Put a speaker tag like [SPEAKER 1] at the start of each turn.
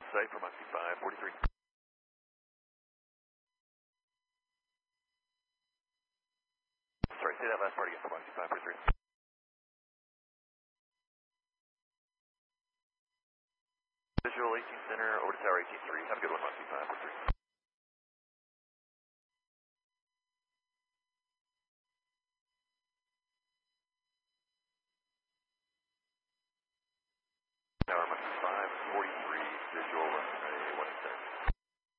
[SPEAKER 1] site for Moxie 543. Sorry, say that last part again for Moxie 543. Visual 18 center, over to tower 18-3. Have a good one, Moxie 543.